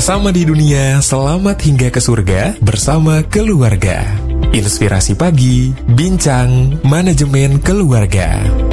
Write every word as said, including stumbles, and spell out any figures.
Bersama di dunia, selamat hingga ke surga bersama keluarga. Inspirasi pagi, bincang manajemen keluarga.